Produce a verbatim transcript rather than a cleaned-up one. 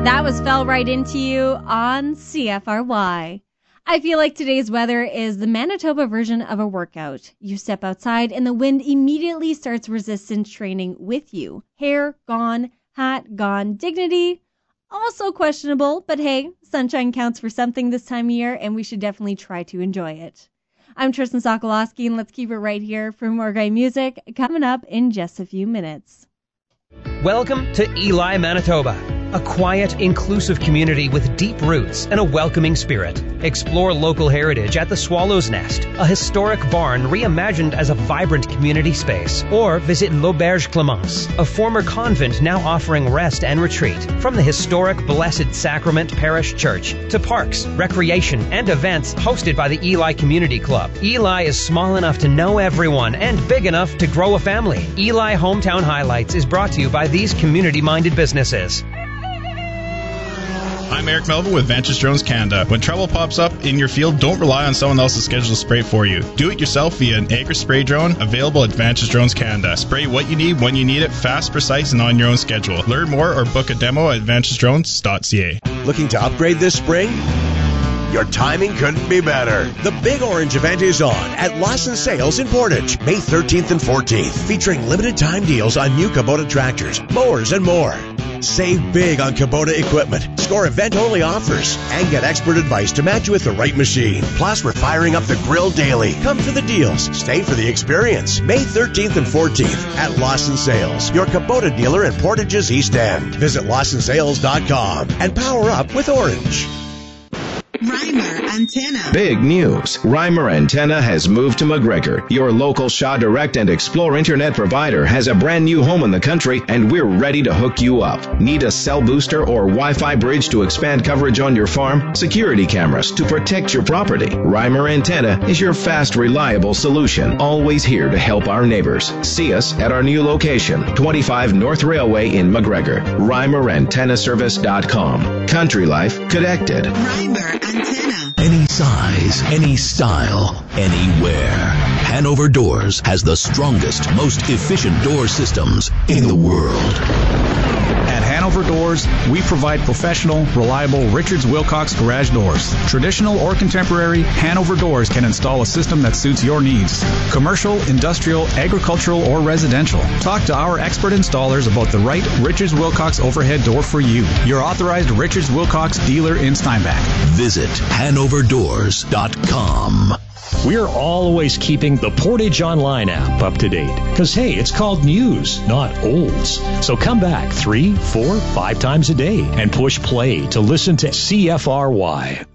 That was Fell Right Into You on C F R Y. I feel like today's weather is the Manitoba version of a workout. You step outside and the wind immediately starts resistance training with you. Hair gone, hat gone, dignity also questionable, but hey, sunshine counts for something this time of year and we should definitely try to enjoy it. I'm Tristan Sokolowski and let's keep it right here for more great music coming up in just a few minutes. Welcome to Eli, Manitoba, a quiet, inclusive community with deep roots and a welcoming spirit. Explore local heritage at the Swallow's Nest, a historic barn reimagined as a vibrant community space. Or visit L'Auberge Clemence, a former convent now offering rest and retreat. From the historic Blessed Sacrament Parish Church to parks, recreation, and events hosted by the Eli Community Club. Eli is small enough to know everyone and big enough to grow a family. Eli Hometown Highlights is brought to you by these community-minded businesses. I'm Eric Melville with Vantage Drones Canada. When trouble pops up in your field, don't rely on someone else's schedule to spray for you. Do it yourself via an Acre spray drone available at Vantage Drones Canada. Spray what you need when you need it, fast, precise, and on your own schedule. Learn more or book a demo at vantage drones dot c a. Looking to upgrade this spring? Your timing couldn't be better. The Big Orange event is on at Lawson Sales in Portage, May thirteenth and fourteenth, featuring limited time deals on new Kubota tractors, mowers, and more. Save big on Kubota equipment, score event-only offers, and get expert advice to match you with the right machine. Plus, we're firing up the grill daily. Come for the deals. Stay for the experience. May thirteenth and fourteenth at Lawson Sales, your Kubota dealer in Portage's East End. Visit lawson sales dot com and power up with Orange. Reimer Antenna. Big news. Reimer Antenna has moved to McGregor. Your local Shaw Direct and Explore internet provider has a brand new home in the country, and we're ready to hook you up. Need a cell booster or Wi-Fi bridge to expand coverage on your farm? Security cameras to protect your property? Reimer Antenna is your fast, reliable solution. Always here to help our neighbors. See us at our new location, twenty-five North Railway in McGregor. Reimer Antenna Service dot com. Country Life Connected. Reimer Antenna. Any size, any style, anywhere. Hanover Doors has the strongest, most efficient door systems in the world. At Hanover Doors, we provide professional, reliable Richards Wilcox garage doors. Traditional or contemporary, Hanover Doors can install a system that suits your needs. Commercial, industrial, agricultural, or residential. Talk to our expert installers about the right Richards Wilcox overhead door for you. Your authorized Richards Wilcox dealer in Steinbach. Visit hanover doors dot com. We're always keeping the Portage Online app up to date. Because, hey, it's called news, not olds. So come back three, four, five times a day and push play to listen to C F R Y.